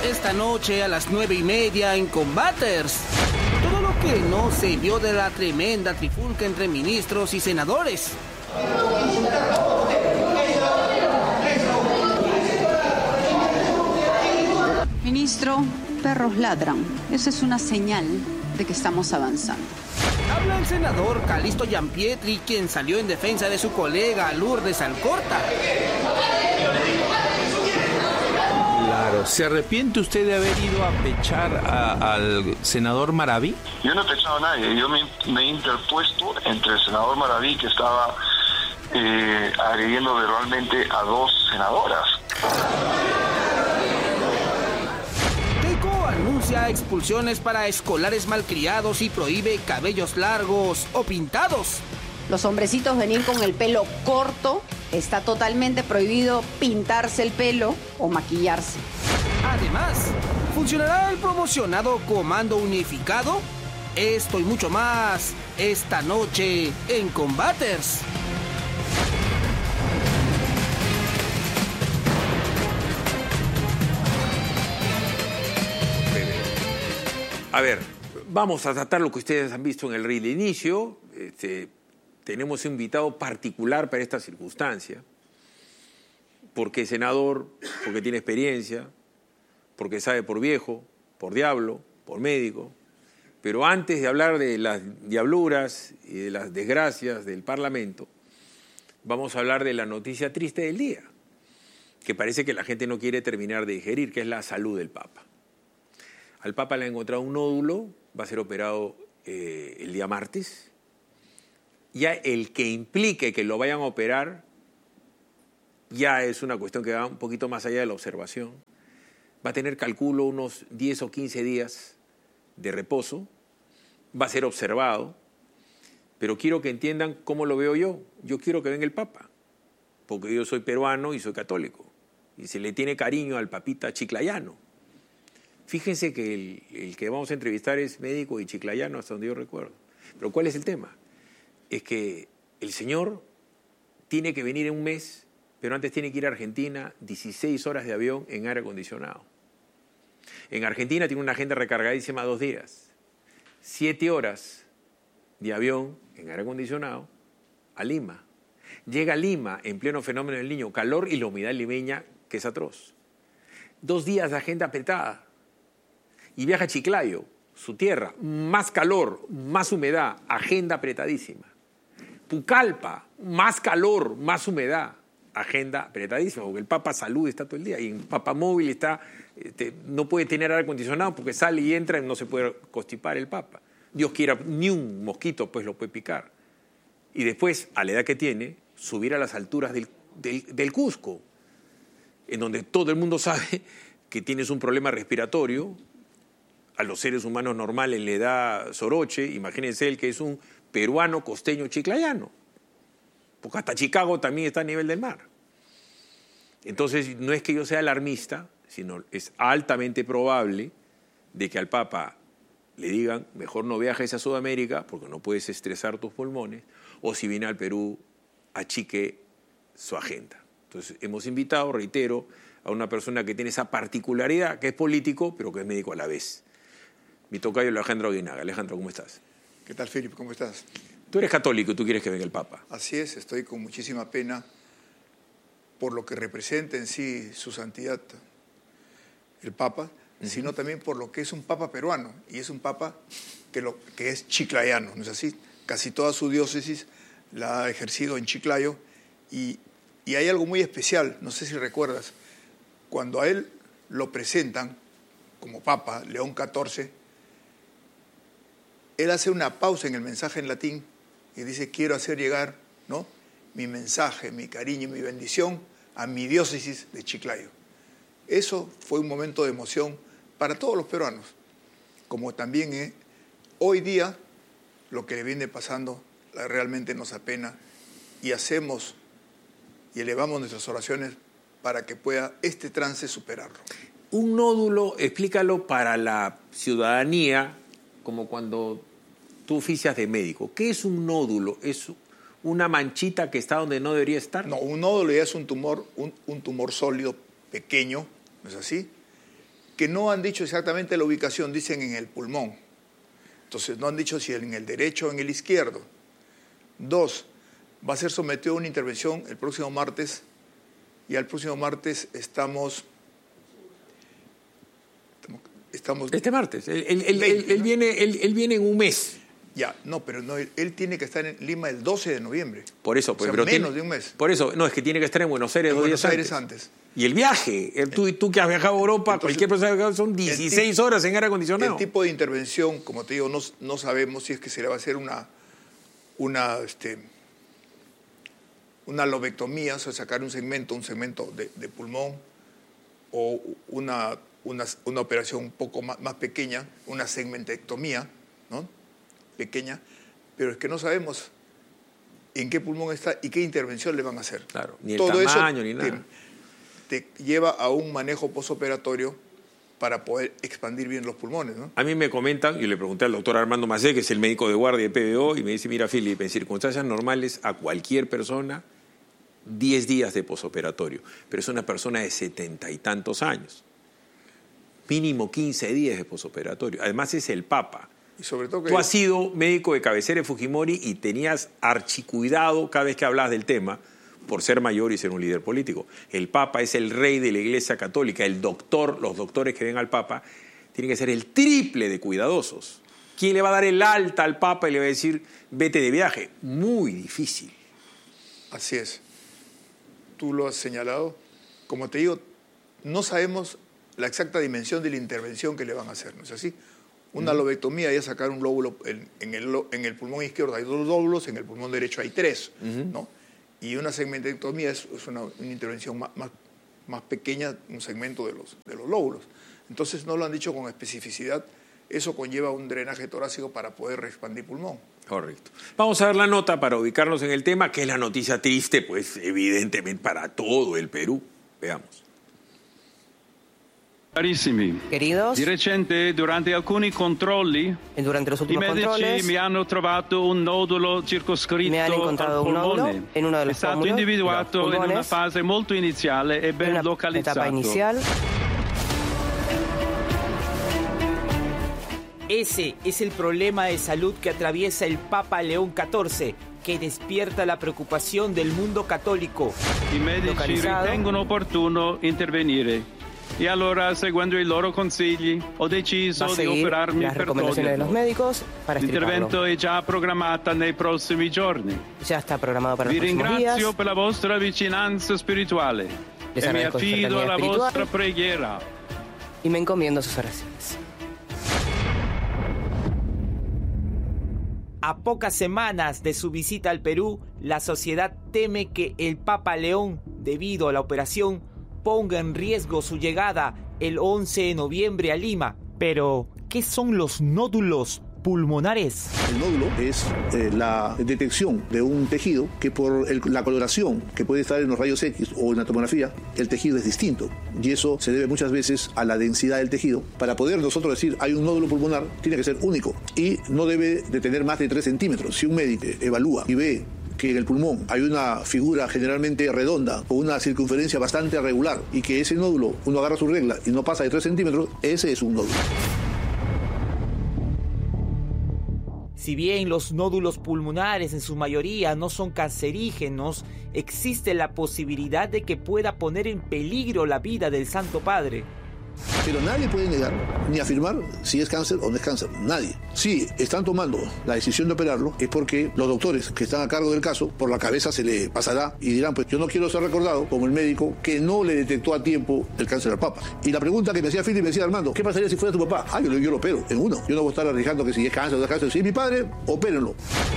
esta noche a las 9:30 en Combaters. Todo lo que no se vio de la tremenda trifulca entre ministros y senadores. Ministro, perros ladran. Esa es una señal de que estamos avanzando. Habla el senador Calixto Gianpietri, quien salió en defensa de su colega Lourdes Alcorta. Claro, ¿se arrepiente usted de haber ido a pechar al senador Maraví? Yo no he pechado a nadie, yo me he interpuesto entre el senador Maraví, que estaba agrediendo verbalmente a 2 senadoras. Keiko anuncia expulsiones para escolares malcriados y prohíbe cabellos largos o pintados. Los hombrecitos venir con el pelo corto. Está totalmente prohibido pintarse el pelo o maquillarse. Además, ¿funcionará el promocionado Comando Unificado? Esto y mucho más esta noche en Combaters. A ver, vamos a tratar lo que ustedes han visto en el reel de inicio. Tenemos un invitado particular para esta circunstancia, porque es senador, porque tiene experiencia, porque sabe por viejo, por diablo, por médico. Pero antes de hablar de las diabluras y de las desgracias del Parlamento, vamos a hablar de la noticia triste del día, que parece que la gente no quiere terminar de digerir, que es la salud del Papa. Al Papa le han encontrado un nódulo, va a ser operado el día martes. Ya el que implique que lo vayan a operar ya es una cuestión que va un poquito más allá de la observación. Va a tener, calculo, unos 10 o 15 días de reposo. Va a ser observado. Pero quiero que entiendan cómo lo veo yo. Yo quiero que venga el Papa, porque yo soy peruano y soy católico. Y se le tiene cariño al papita chiclayano. Fíjense que el que vamos a entrevistar es médico y chiclayano, hasta donde yo recuerdo. Pero ¿cuál es el tema? Es que el señor tiene que venir en un mes, pero antes tiene que ir a Argentina, 16 horas de avión en aire acondicionado. En Argentina tiene una agenda recargadísima 2 días. 7 horas de avión en aire acondicionado a Lima. Llega a Lima en pleno fenómeno del Niño, calor y la humedad limeña, que es atroz. 2 días de agenda apretada. Y viaja a Chiclayo, su tierra, más calor, más humedad, agenda apretadísima. Pucallpa, más calor, más humedad, agenda apretadísima, porque el Papa Salud está todo el día y en Papamóvil está, no puede tener aire acondicionado porque sale y entra y no se puede constipar el Papa. Dios quiera, ni un mosquito pues lo puede picar. Y después, a la edad que tiene, subir a las alturas del Cusco, en donde todo el mundo sabe que tienes un problema respiratorio. A los seres humanos normales le da soroche, imagínense él que es un peruano costeño chiclayano, porque hasta Chicago también está a nivel del mar. Entonces no es que yo sea alarmista, sino es altamente probable de que al Papa le digan mejor no viajes a Sudamérica porque no puedes estresar tus pulmones, o si viene al Perú, achique su agenda. Entonces hemos invitado, reitero, a una persona que tiene esa particularidad, que es político, pero que es médico a la vez. Mi tocayo Alejandro Aguinaga. Alejandro, ¿cómo estás? ¿Qué tal, Felipe? ¿Cómo estás? Tú eres católico y tú quieres que venga el Papa. Así es, estoy con muchísima pena por lo que representa en sí su santidad el Papa, sino también por lo que es un Papa peruano, y es un Papa que es chiclayano, ¿no es así? Casi toda su diócesis la ha ejercido en Chiclayo, y hay algo muy especial, no sé si recuerdas, cuando a él lo presentan como Papa, León XIV, él hace una pausa en el mensaje en latín y dice: quiero hacer llegar, ¿no?, mi mensaje, mi cariño y mi bendición a mi diócesis de Chiclayo. Eso fue un momento de emoción para todos los peruanos, como también hoy día lo que le viene pasando realmente nos apena, y hacemos y elevamos nuestras oraciones para que pueda este trance superarlo. Un nódulo, explícalo para la ciudadanía, como cuando tú oficias de médico. ¿Qué es un nódulo? ¿Es una manchita que está donde no debería estar? No, un nódulo ya es un tumor sólido, pequeño, ¿no es así?, que no han dicho exactamente la ubicación, dicen en el pulmón. Entonces no han dicho si en el derecho o en el izquierdo. 2, va a ser sometido a una intervención el próximo martes, y al próximo martes estamos Este martes. Él viene en un mes. Ya, no, pero no, él tiene que estar en Lima el 12 de noviembre. Por eso, pues, o sea, menos de un mes. Por eso, no, es que tiene que estar en Buenos Aires 2 días antes. Y el viaje, tú que has viajado a Europa, entonces, cualquier persona que ha viajado, son 16 horas en aire acondicionado. El tipo de intervención, como te digo, no sabemos si es que se le va a hacer una lobectomía, o sea, sacar un segmento de pulmón, o una operación un poco más pequeña, una segmentectomía, ¿no? Pequeña, pero es que no sabemos en qué pulmón está y qué intervención le van a hacer. Claro, ni el tamaño, ni nada. Te lleva a un manejo postoperatorio para poder expandir bien los pulmones, ¿no? A mí me comentan, yo le pregunté al doctor Armando Macé, que es el médico de guardia de PBO, y me dice, mira, Filipe, en circunstancias normales, a cualquier persona, 10 días de postoperatorio, pero es una persona de 70 y tantos años. Mínimo 15 días de postoperatorio. Además es el Papa. Y sobre todo que tú has sido médico de cabecera de Fujimori y tenías archicuidado cada vez que hablabas del tema por ser mayor y ser un líder político. El Papa es el rey de la Iglesia Católica. Los doctores que ven al Papa tienen que ser el triple de cuidadosos. ¿Quién le va a dar el alta al Papa y le va a decir vete de viaje? Muy difícil. Así es. Tú lo has señalado. Como te digo, no sabemos la exacta dimensión de la intervención que le van a hacer, ¿no es así? Una lobectomía es sacar un lóbulo en el pulmón izquierdo hay 2 lóbulos, en el pulmón derecho hay 3, ¿no? Y una segmentectomía es una intervención más pequeña, un segmento de los lóbulos. Entonces no lo han dicho con especificidad. Eso conlleva un drenaje torácico para poder expandir pulmón. Correcto. Vamos a ver la nota para ubicarnos en el tema, que es la noticia triste, pues evidentemente para todo el Perú. Veamos. Carissimi, queridos, di recente durante alcuni controlli durante los i últimos medici controles mi hanno trovato un nodulo circoscritto me han encontrado al un nódulo polmone. en uno de È los stato pómulos, individuato los in una pulmones, fase molto iniziale e en ben una localizzato. etapa inicial. Ese es el problema de salud que atraviesa el Papa León XIV, que despierta la preocupación del mundo católico. I medici Localizzato. ritengono opportuno intervenire. E allora, seguendo i loro consigli, ho deciso Va a di seguir operarmi las per recomendaciones de los toglierlo. médicos para L'intervento extirparlo. è già programmata nei prossimi giorni. Ya está programado para Vi los próximos días. ringrazio per la vostra vicinanza spirituale Les e mi agradezco su affido cercanía alla espiritual. vostra preghiera. Y me encomiendo sus oraciones. A pocas semanas de su visita al Perú, la sociedad teme que el Papa León, debido a la operación, ponga en riesgo su llegada el 11 de noviembre a Lima. Pero, ¿qué son los nódulos pulmonares? El nódulo es la detección de un tejido que por la coloración que puede estar en los rayos X o en la tomografía, el tejido es distinto. Y eso se debe muchas veces a la densidad del tejido. Para poder nosotros decir hay un nódulo pulmonar, tiene que ser único y no debe de tener más de 3 centímetros. Si un médico evalúa y ve que en el pulmón hay una figura generalmente redonda o una circunferencia bastante regular y que ese nódulo, uno agarra su regla y no pasa de 3 centímetros, ese es un nódulo. Si bien los nódulos pulmonares en su mayoría no son cancerígenos, existe la posibilidad de que pueda poner en peligro la vida del Santo Padre. Pero nadie puede negar ni afirmar si es cáncer o no es cáncer. Nadie. Si están tomando la decisión de operarlo es porque los doctores que están a cargo del caso, por la cabeza se le pasará y dirán, pues yo no quiero ser recordado como el médico que no le detectó a tiempo el cáncer al Papa. Y la pregunta que me hacía Philip, me decía Armando, ¿qué pasaría si fuera tu papá? Yo lo opero en uno. Yo no voy a estar arriesgando que si es cáncer o no es cáncer. Si es mi padre, opérenlo.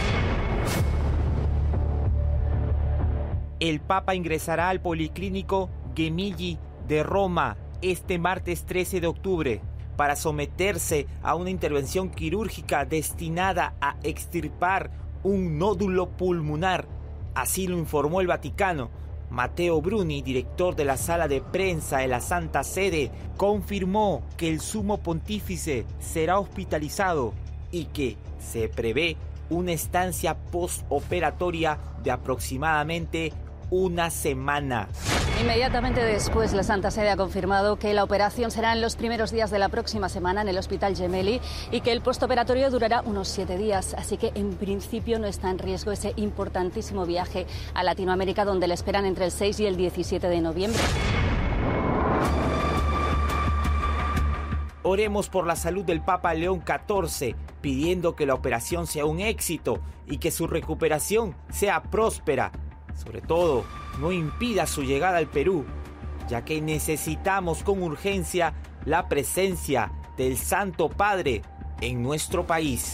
El Papa ingresará al Policlínico Gemelli de Roma este martes 13 de octubre para someterse a una intervención quirúrgica destinada a extirpar un nódulo pulmonar. Así lo informó el Vaticano. Matteo Bruni, director de la sala de prensa de la Santa Sede, confirmó que el sumo pontífice será hospitalizado y que se prevé una estancia postoperatoria de aproximadamente una semana. Inmediatamente después, la Santa Sede ha confirmado que la operación será en los primeros días de la próxima semana en el Hospital Gemelli y que el postoperatorio durará unos 7 días. Así que, en principio, no está en riesgo ese importantísimo viaje a Latinoamérica, donde le esperan entre el 6 y el 17 de noviembre. Oremos por la salud del Papa León XIV, pidiendo que la operación sea un éxito y que su recuperación sea próspera. Sobre todo, no impida su llegada al Perú, ya que necesitamos con urgencia la presencia del Santo Padre en nuestro país.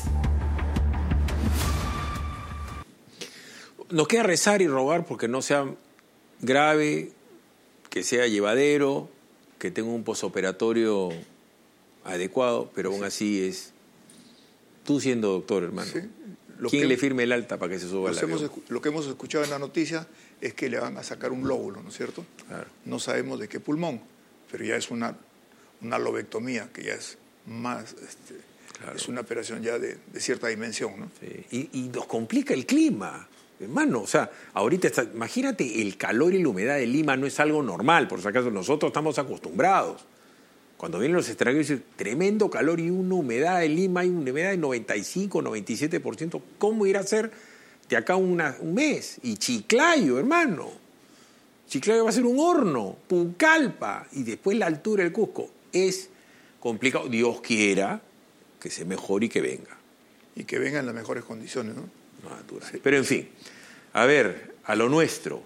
Nos queda rezar y rogar porque no sea grave, que sea llevadero, que tenga un posoperatorio adecuado, pero aún así es... Tú siendo doctor, hermano, sí. ¿Quién le firme el alta para que se suba al avión? Lo que hemos escuchado en la noticia es que le van a sacar un lóbulo, ¿no es cierto? Claro. No sabemos de qué pulmón, pero ya es una lobectomía, que ya es más... claro. Es una operación ya de cierta dimensión, ¿no? Sí. Y nos complica el clima, hermano. O sea, ahorita imagínate, el calor y la humedad de Lima no es algo normal, por si acaso nosotros estamos acostumbrados. Cuando vienen los extranjeros, dicen, tremendo calor y una humedad en Lima, hay una humedad de 95, 97%. ¿Cómo ir a ser de acá un mes? Y Chiclayo, hermano. Chiclayo va a ser un horno, Pucallpa, y después la altura del Cusco. Es complicado. Dios quiera que se mejore y que venga. Y que venga en las mejores condiciones, ¿no? Sí. Pero en fin, a ver, a lo nuestro.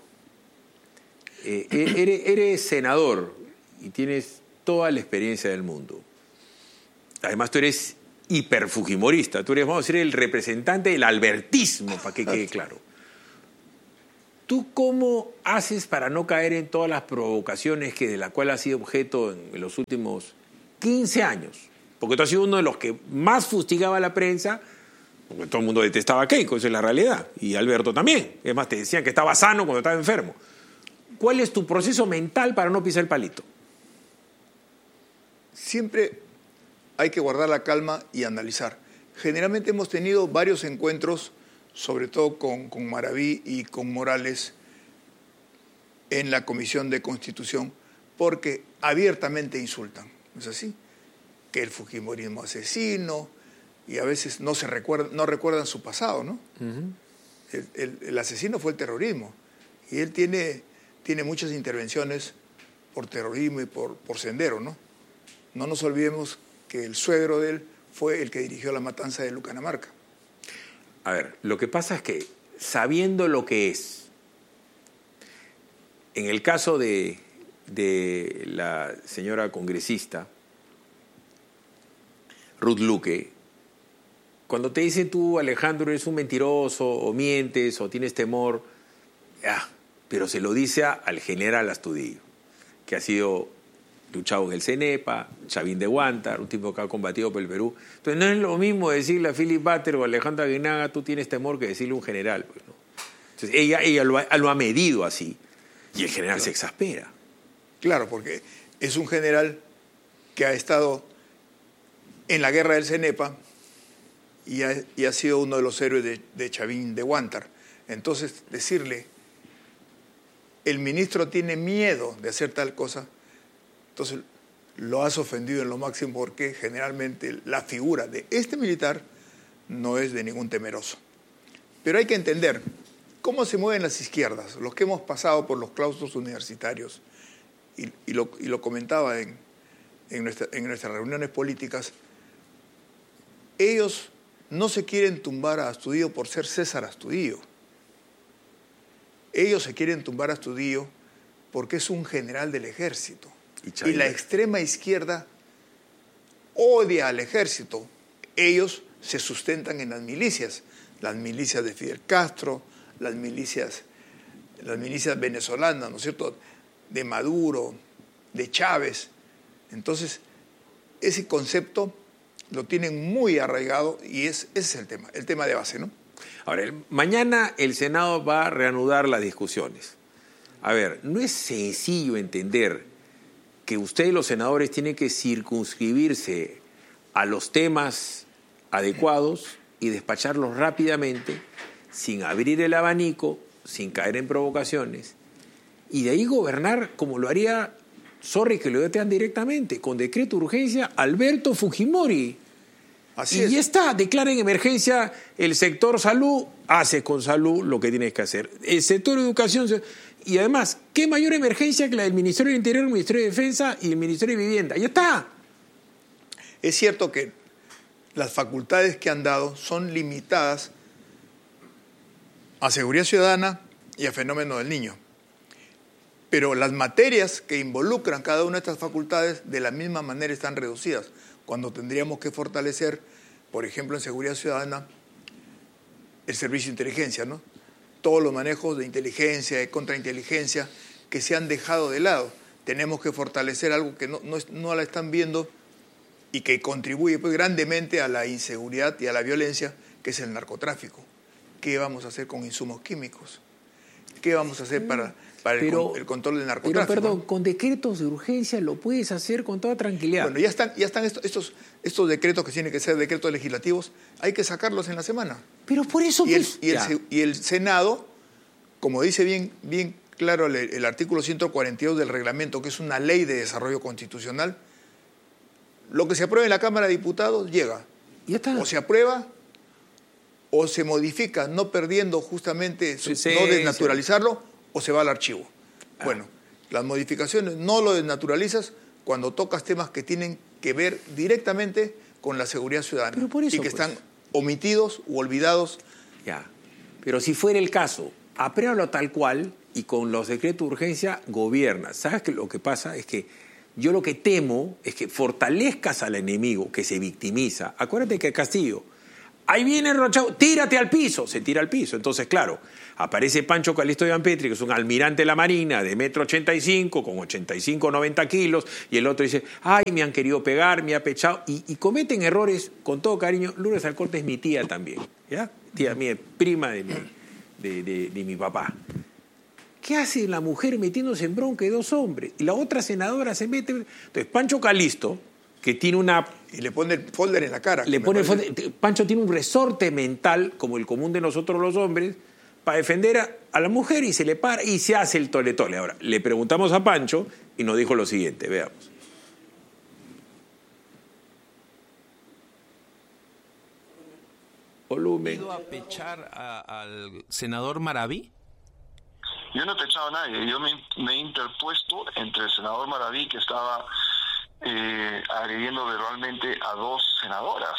Eres senador y tienes toda la experiencia del mundo. Además, tú eres hiperfujimorista. Tú eres, vamos a decir, el representante del albertismo, para que quede claro. ¿Tú cómo haces para no caer en todas las provocaciones de la cual has sido objeto en los últimos 15 años? Porque tú has sido uno de los que más fustigaba a la prensa, porque todo el mundo detestaba a Keiko, esa es la realidad. Y Alberto también. Es más, te decían que estaba sano cuando estaba enfermo. ¿Cuál es tu proceso mental para no pisar el palito? Siempre hay que guardar la calma y analizar. Generalmente hemos tenido varios encuentros, sobre todo con Maraví y con Morales, en la Comisión de Constitución, porque abiertamente insultan. ¿No es así? Que el fujimorismo asesino, y a veces no recuerdan su pasado, ¿no? Uh-huh. El asesino fue el terrorismo, y él tiene muchas intervenciones por terrorismo y por Sendero, ¿no? No nos olvidemos que el suegro de él fue el que dirigió la matanza de Lucanamarca. A ver, lo que pasa es que, sabiendo lo que es, en el caso de la señora congresista, Ruth Luque, cuando te dicen tú, Alejandro, eres un mentiroso, o mientes, o tienes temor, pero se lo dice al general Astudillo, que ha sido luchado en el CENEPA, Chavín de Huántar, un tipo que ha combatido por el Perú. Entonces no es lo mismo decirle a Philip Butter o a Alejandro Aguinaga, tú tienes temor, que decirle a un general. Pues, ¿no? Entonces ella lo ha medido así, y el general se exaspera. Claro, porque es un general que ha estado en la guerra del CENEPA y ha sido uno de los héroes de Chavín de Huántar. Entonces, decirle, el ministro tiene miedo de hacer tal cosa, entonces lo has ofendido en lo máximo, porque generalmente la figura de este militar no es de ningún temeroso. Pero hay que entender cómo se mueven las izquierdas, los que hemos pasado por los claustros universitarios, y lo comentaba en nuestras reuniones políticas. Ellos no se quieren tumbar a Astudillo por ser César Astudillo. Ellos se quieren tumbar a Astudillo porque es un general del ejército. Y la extrema izquierda odia al ejército. Ellos se sustentan en las milicias de Fidel Castro, las milicias venezolanas, ¿no es cierto?, de Maduro, de Chávez. Entonces, ese concepto lo tienen muy arraigado, y ese es el tema de base, ¿no? Ahora, mañana el Senado va a reanudar las discusiones. A ver, no es sencillo entender que ustedes, los senadores, tienen que circunscribirse a los temas adecuados y despacharlos rápidamente, sin abrir el abanico, sin caer en provocaciones, y de ahí gobernar como lo haría, sorry que lo vean directamente, con decreto de urgencia Alberto Fujimori. Así y es. ya está, declara en emergencia el sector salud, hace con salud lo que tienes que hacer. El sector educación, y además, ¿qué mayor emergencia que la del Ministerio del Interior, el Ministerio de Defensa y el Ministerio de Vivienda? Ya está. Es cierto que las facultades que han dado son limitadas a seguridad ciudadana y a fenómeno del niño. Pero las materias que involucran cada una de estas facultades de la misma manera están reducidas, cuando tendríamos que fortalecer, por ejemplo, en seguridad ciudadana, el servicio de inteligencia, ¿no? Todos los manejos de inteligencia, de contrainteligencia, que se han dejado de lado. Tenemos que fortalecer algo que no la están viendo y que contribuye pues, grandemente a la inseguridad y a la violencia, que es el narcotráfico. ¿Qué vamos a hacer con insumos químicos? ¿Qué vamos a hacer para el control del narcotráfico? Pero perdón, con decretos de urgencia lo puedes hacer con toda tranquilidad. Bueno, ya están estos decretos que tienen que ser decretos legislativos, hay que sacarlos en la semana. Pero por eso... Y el Senado, como dice bien claro el artículo 142 del reglamento, que es una ley de desarrollo constitucional, lo que se apruebe en la Cámara de Diputados llega. Ya está. O se aprueba o se modifica, no perdiendo justamente, no desnaturalizarlo, o se va al archivo. Bueno, las modificaciones no lo desnaturalizas cuando tocas temas que tienen que ver directamente con la seguridad ciudadana. Pero por eso, y que están omitidos u olvidados. Ya, pero si fuera el caso, apruébalo tal cual y con los decretos de urgencia gobierna. ¿Sabes qué? Lo que pasa es que yo lo que temo es que fortalezcas al enemigo que se victimiza. Acuérdate que Castillo, ahí viene Rochao, tírate al piso, se tira al piso. Entonces, claro, aparece Pancho Calixto Yampetri, que es un almirante de la Marina de 1,85 m, con 85, 90 kilos, y el otro dice, ay, me han querido pegar, me ha pechado, y cometen errores con todo cariño. Lourdes Alcorta es mi tía también, ¿ya? Tía mía, prima de mi papá. ¿Qué hace la mujer metiéndose en bronca de dos hombres? Y la otra senadora se mete... Entonces, Pancho Calixto, que tiene una... Y le pone el folder en la cara. Pancho tiene un resorte mental, como el común de nosotros los hombres, para defender a la mujer, y se le para y se hace el tole-tole. Ahora, le preguntamos a Pancho y nos dijo lo siguiente, veamos. Volumen. ¿Ha ido a pechar al senador Maraví? Yo no he pechado a nadie, yo me he interpuesto entre el senador Maraví, que estaba agrediendo verbalmente a dos senadoras.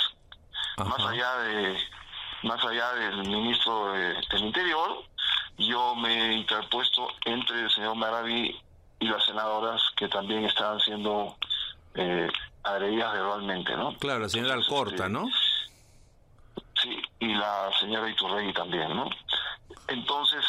Más allá del ministro del Interior, yo me he interpuesto entre el señor Maraví y las senadoras que también estaban siendo agredidas verbalmente, ¿no? Claro, la señora Alcorta, ¿no? Sí, y la señora Iturregui también, ¿no? Entonces,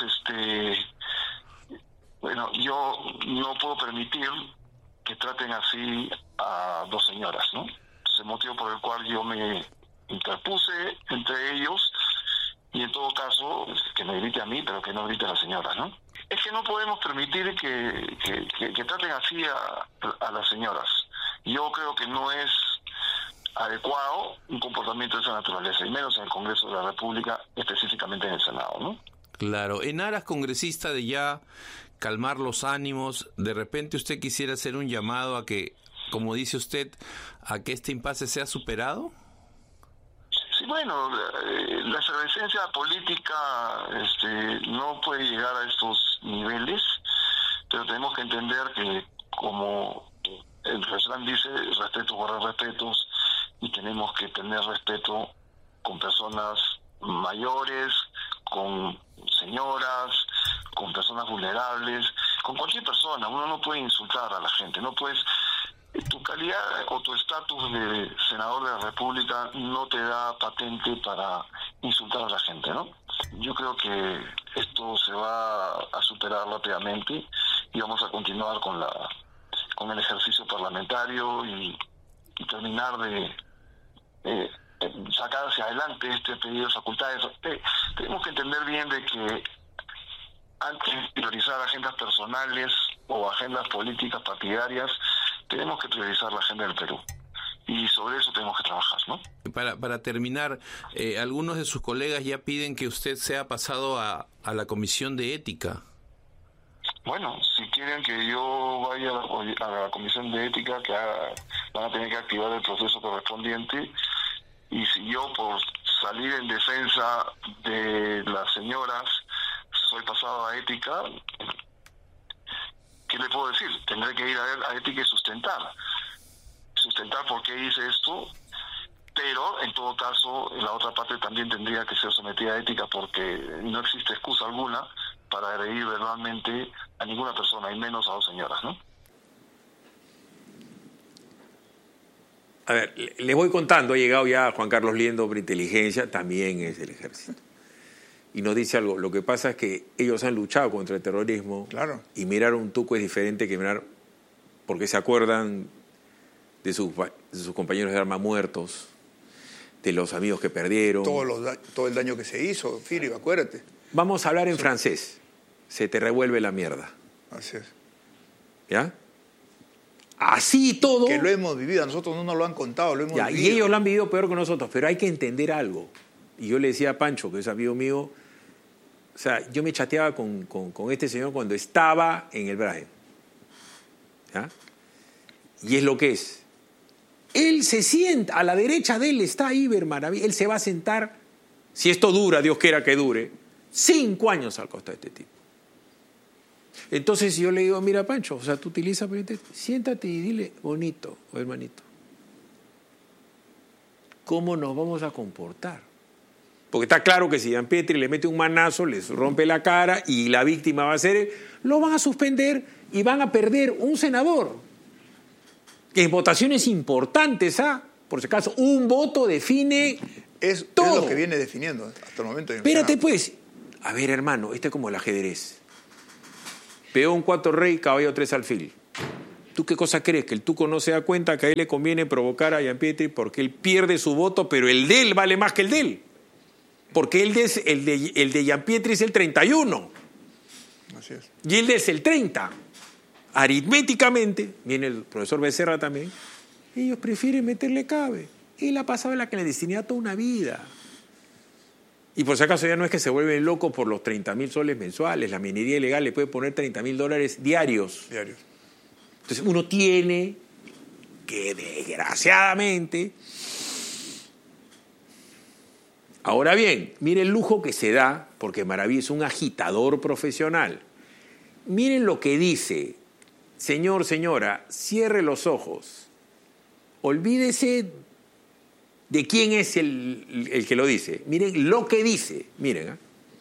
bueno, yo no puedo permitir que traten así a dos señoras, ¿no? Es el motivo por el cual yo me interpuse entre ellos, y en todo caso, que me grite a mí, pero que no grite a la señora, ¿no? Es que no podemos permitir que traten así a las señoras. Yo creo que no es adecuado un comportamiento de esa naturaleza, y menos en el Congreso de la República, específicamente en el Senado, ¿no? Claro, en aras congresista de ya calmar los ánimos, de repente usted quisiera hacer un llamado a que, como dice usted, a que este impasse sea superado. Sí, bueno, la efervescencia política no puede llegar a estos niveles, pero tenemos que entender que, como el refrán dice, respeto guarda respetos, y tenemos que tener respeto con personas mayores, con señoras, con personas vulnerables, con cualquier persona. Uno no puede insultar a la gente, no puedes... Tu calidad o tu estatus de senador de la República no te da patente para insultar a la gente, ¿no? Yo creo que esto se va a superar rápidamente y vamos a continuar con el ejercicio parlamentario y terminar de sacar hacia adelante este pedido de facultades. Tenemos que entender bien de que antes de priorizar agendas personales o agendas políticas partidarias, tenemos que priorizar la agenda del Perú. Y sobre eso tenemos que trabajar, ¿no? Para terminar, algunos de sus colegas ya piden que usted sea pasado a la Comisión de Ética. Bueno, si quieren que yo vaya a la comisión de ética, van a tener que activar el proceso correspondiente, y si yo, por salir en defensa de las señoras, soy pasado a ética, ¿qué le puedo decir? Tendré que ir a ética y sustentar por qué hice esto, pero en todo caso la otra parte también tendría que ser sometida a ética, porque no existe excusa alguna para agredir verbalmente a ninguna persona, y menos a dos señoras, ¿no? A ver, les voy contando, ha llegado ya Juan Carlos Liendo por inteligencia, también es del ejército. Y nos dice algo, lo que pasa es que ellos han luchado contra el terrorismo, claro, y mirar un tuco es diferente que mirar, porque se acuerdan de sus compañeros de armas muertos, de los amigos que perdieron. Todo el daño que se hizo, Filip, acuérdate. Vamos a hablar en francés. Se te revuelve la mierda. Así es. ¿Ya? Así todo. Que lo hemos vivido, a nosotros no nos lo han contado, lo hemos vivido. Y ellos lo han vivido peor que nosotros, pero hay que entender algo. Y yo le decía a Pancho, que es amigo mío, o sea, yo me chateaba con este señor cuando estaba en el Brahe. ¿Ya? Y es lo que es. Él se sienta, a la derecha de él está Iber Maraví, él se va a sentar, si esto dura, Dios quiera que dure, 5 años al costado de este tipo. Entonces yo le digo, mira Pancho, o sea, tú utilizas, siéntate y dile, bonito, o hermanito, ¿cómo nos vamos a comportar? Porque está claro que si Gianpietri le mete un manazo, les rompe la cara y la víctima va a ser, lo van a suspender y van a perder un senador. Que en votaciones importantes, por si acaso, un voto define todo. Es lo que viene definiendo hasta el momento. Espérate pues, a ver hermano, este es como el ajedrez. Peón 4 rey, caballo 3 alfil. ¿Tú qué cosa crees? Que el tuco no se da cuenta que a él le conviene provocar a Gianpietri porque él pierde su voto, pero el de él vale más que el de él. Porque el de Gianpietri es el 31. Así es. Y el de él es el 30. Aritméticamente, viene el profesor Becerra también, ellos prefieren meterle cabe. Él ha pasado la clandestinidad toda una vida. Y por si acaso ya no es que se vuelven locos por los 30.000 soles mensuales. La minería ilegal le puede poner $30.000 diarios. Entonces uno tiene que, desgraciadamente... Ahora bien, mire el lujo que se da, porque Maraví es un agitador profesional. Miren lo que dice, señor, señora, cierre los ojos. Olvídese de quién es el que lo dice. Miren lo que dice, miren.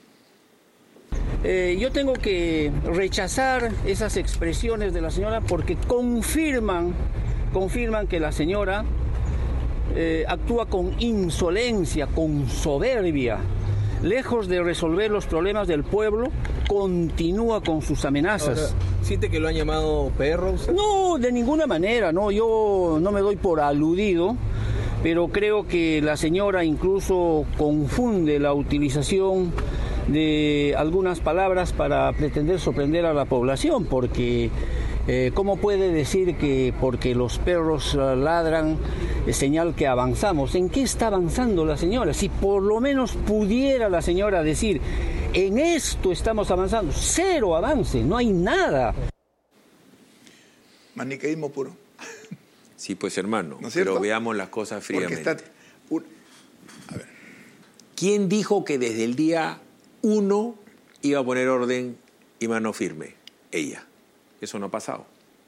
Yo tengo que rechazar esas expresiones de la señora porque confirman que la señora actúa con insolencia, con soberbia. Lejos de resolver los problemas del pueblo, continúa con sus amenazas. Ahora, ¿siente que lo han llamado perro? No, de ninguna manera, no. Yo no me doy por aludido, pero creo que la señora incluso confunde la utilización de algunas palabras para pretender sorprender a la población, porque ¿cómo puede decir que porque los perros ladran es señal que avanzamos? ¿En qué está avanzando la señora? Si por lo menos pudiera la señora decir, en esto estamos avanzando, cero avance, no hay nada. Maniqueísmo puro. Sí, pues hermano, ¿No es pero cierto? veamos las cosas fríamente. A ver. ¿Quién dijo que desde el día 1 iba a poner orden y mano firme? Ella. Eso no ha pasado.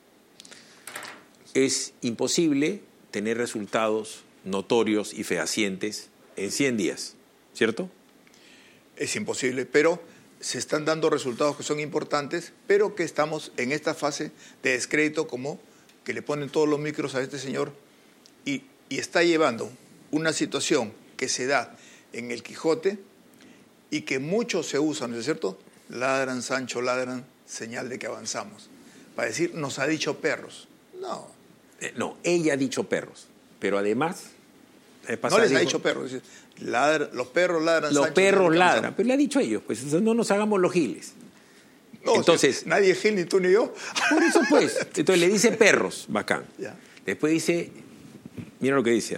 Es imposible tener resultados notorios y fehacientes en 100 días, ¿cierto? Es imposible, pero se están dando resultados que son importantes, pero que estamos en esta fase de descrédito, como que le ponen todos los micros a este señor y está llevando una situación que se da en el Quijote y que muchos se usan, ¿no es cierto? Ladran, Sancho, ladran, señal de que avanzamos. Para decir, nos ha dicho perros. No. No, ella ha dicho perros, pero además... No les ha dicho perros. Los perros ladran, los Sancho, perros ladran, pero le ha dicho a ellos, pues no nos hagamos los giles. No, entonces, si nadie es gil, ni tú ni yo. Por eso pues, entonces le dice perros, bacán. Ya. Después dice, mira lo que dice,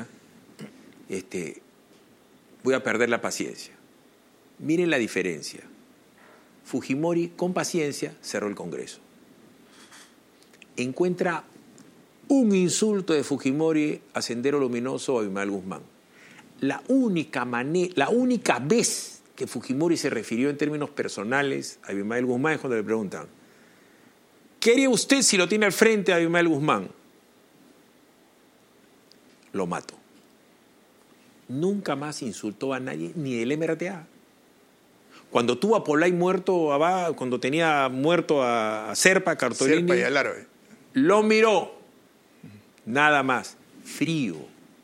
voy a perder la paciencia. Miren la diferencia. Fujimori, con paciencia, cerró el Congreso. Encuentra un insulto de Fujimori a Sendero Luminoso o a Abimael Guzmán. La única vez que Fujimori se refirió en términos personales a Abimael Guzmán es cuando le preguntan: ¿qué haría usted si lo tiene al frente a Abimael Guzmán? Lo mato. Nunca más insultó a nadie, ni del MRTA. Cuando tuvo a Polay muerto, cuando tenía muerto a Serpa, Cartolini, Serpa y al árabe, lo miró. Nada más. Frío.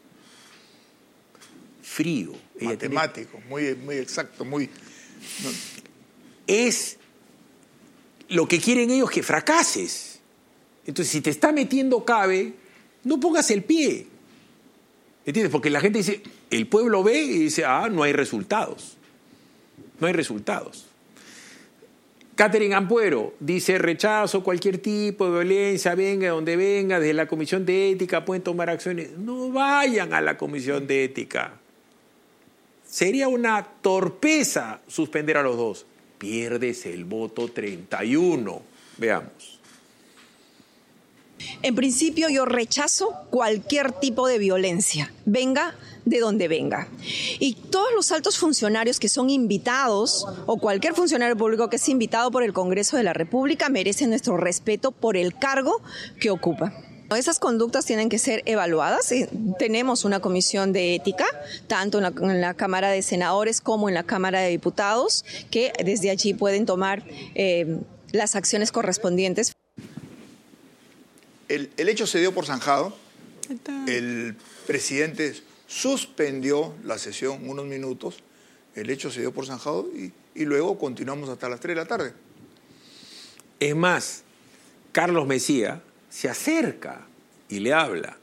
Frío. Matemático, muy exacto, muy... No. Es lo que quieren ellos, que fracases. Entonces, si te está metiendo cabe, no pongas el pie. ¿Entiendes? Porque la gente dice, el pueblo ve y dice, no hay resultados. No hay resultados. Catherine Ampuero dice: rechazo cualquier tipo de violencia, venga donde venga, desde la Comisión de Ética pueden tomar acciones. No vayan a la Comisión de Ética. Sería una torpeza suspender a los dos. Pierdes el voto 31. Veamos. En principio yo rechazo cualquier tipo de violencia, venga de donde venga. Y todos los altos funcionarios que son invitados, o cualquier funcionario público que es invitado por el Congreso de la República, merecen nuestro respeto por el cargo que ocupa. Esas conductas tienen que ser evaluadas. Tenemos una comisión de ética, tanto en la Cámara de Senadores como en la Cámara de Diputados, que desde allí pueden tomar las acciones correspondientes. El hecho se dio por zanjado. El presidente suspendió la sesión unos minutos. El hecho se dio por zanjado y luego continuamos hasta las 3 de la tarde. Es más, Carlos Mejía se acerca y le habla